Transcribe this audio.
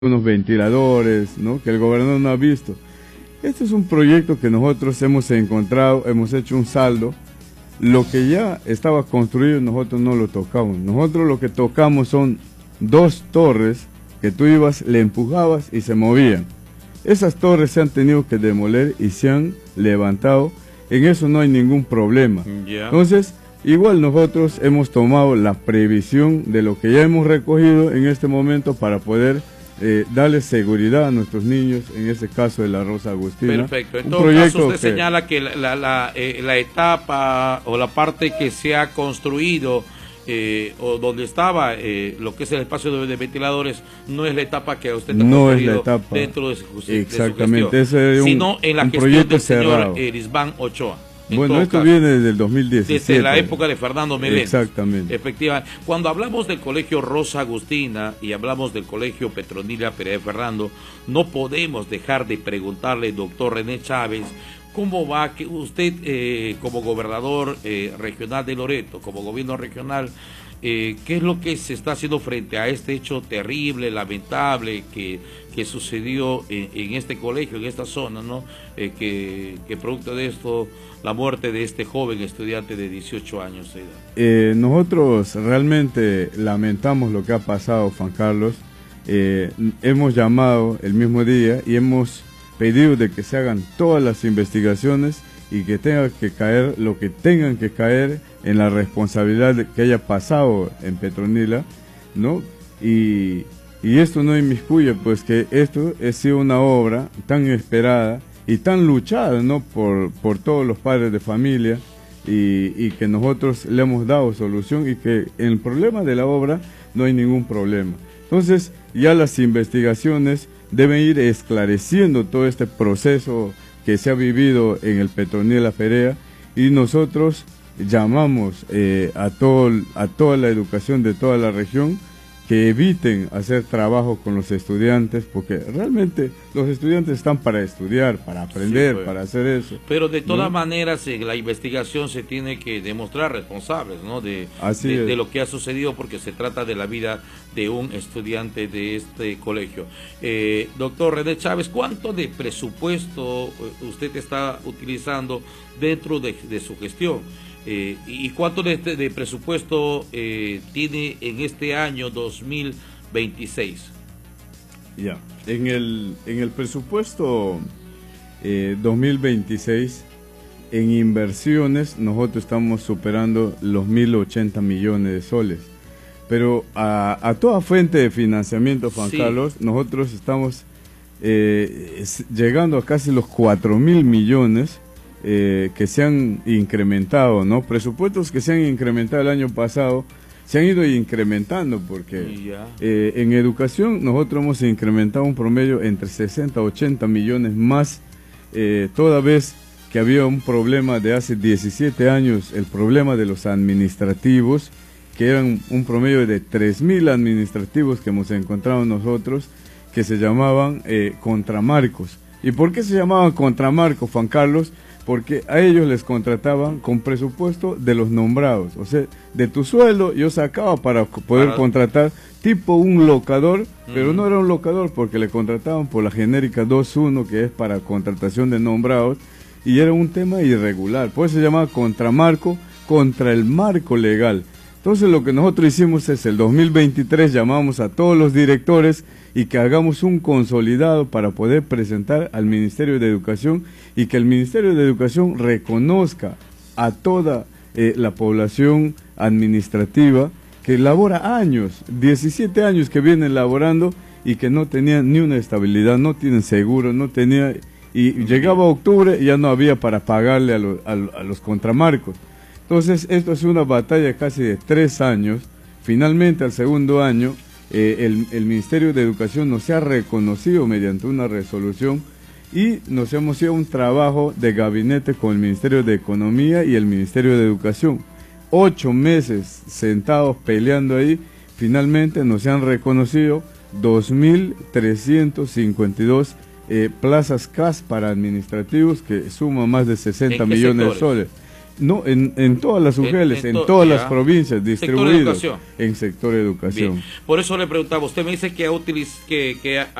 unos ventiladores, ¿no?, que el gobernador no ha visto. Este es un proyecto que nosotros hemos encontrado, hemos hecho un saldo. Lo que ya estaba construido nosotros no lo tocamos. Nosotros lo que tocamos son dos torres que tú ibas, le empujabas y se movían. Esas torres se han tenido que demoler y se han levantado. En eso no hay ningún problema. Entonces, igual nosotros hemos tomado la previsión de lo que ya hemos recogido en este momento para poder darle seguridad a nuestros niños, en este caso de la Rosa Agustina. Perfecto. En todo caso, usted señala que la etapa o la parte que se ha construido o donde estaba lo que es el espacio de ventiladores no es la etapa que usted ha construido dentro de su gestión, sino en la gestión del señor Erisban Ochoa. Bueno, esto viene desde el 2017. Desde la época de Fernando Meléndez. Exactamente. Efectivamente. Cuando hablamos del colegio Rosa Agustina y hablamos del colegio Petronila Pérez de Fernando, no podemos dejar de preguntarle, doctor René Chávez, ¿cómo va que usted como gobernador regional de Loreto, como gobierno regional, qué es lo que se está haciendo frente a este hecho terrible, lamentable que sucedió en este colegio, en esta zona, ¿no? Que producto de esto, la muerte de este joven estudiante de 18 años de edad. Nosotros realmente lamentamos lo que ha pasado, Juan Carlos. Hemos llamado el mismo día y hemos pedido de que se hagan todas las investigaciones y que tenga que caer lo que tengan que caer en la responsabilidad que haya pasado en Petronila, ¿no? Y esto no inmiscuye, pues, que esto ha sido una obra tan esperada y tan luchada, ¿no?, por todos los padres de familia y que nosotros le hemos dado solución y que en el problema de la obra no hay ningún problema. Entonces, ya las investigaciones deben ir esclareciendo todo este proceso que se ha vivido en el Petronila Perea, y nosotros llamamos a toda la educación de toda la región que eviten hacer trabajo con los estudiantes, porque realmente los estudiantes están para estudiar, para aprender, sí, pues, para hacer eso. Pero de todas maneras, en la investigación se tiene que demostrar responsables, ¿no?, de lo que ha sucedido, porque se trata de la vida de un estudiante de este colegio. Doctor René Chávez, ¿cuánto de presupuesto usted está utilizando dentro de su gestión? ¿Y cuánto de presupuesto tiene en este año 2026? Ya, en el presupuesto 2026, en inversiones, nosotros estamos superando los 1.080 millones de soles. Pero a toda fuente de financiamiento, Juan Carlos, nosotros estamos llegando a casi los 4.000 millones que se han incrementado, ¿no? Presupuestos que se han incrementado el año pasado, se han ido incrementando porque en educación nosotros hemos incrementado un promedio entre 60 a 80 millones más, toda vez que había un problema de hace 17 años, el problema de los administrativos, que eran un promedio de 3.000 administrativos que hemos encontrado nosotros, que se llamaban contramarcos. ¿Y por qué se llamaban contramarcos, Juan Carlos? Porque a ellos les contrataban con presupuesto de los nombrados, o sea, de tu sueldo yo sacaba para poder contratar tipo un locador, pero no era un locador porque le contrataban por la genérica 2.1, que es para contratación de nombrados, y era un tema irregular, por eso se llamaba contramarco, contra el marco legal. Entonces lo que nosotros hicimos es el 2023 llamamos a todos los directores y que hagamos un consolidado para poder presentar al Ministerio de Educación y que el Ministerio de Educación reconozca a toda la población administrativa que labora años, 17 años que vienen laborando y que no tenían ni una estabilidad, no tienen seguro, no tenía, y llegaba octubre y ya no había para pagarle a los contramarcos. Entonces, esto es una batalla casi de 3 años. Finalmente, al segundo año, el Ministerio de Educación nos ha reconocido mediante una resolución y nos hemos ido a un trabajo de gabinete con el Ministerio de Economía y el Ministerio de Educación. 8 meses sentados peleando ahí, finalmente nos han reconocido 2.352 plazas CAS para administrativos, que suman más de 60 millones de soles. No, en todas las UGELs, en todas las provincias, distribuidos en sector educación. Bien. Por eso le preguntaba, usted me dice que ha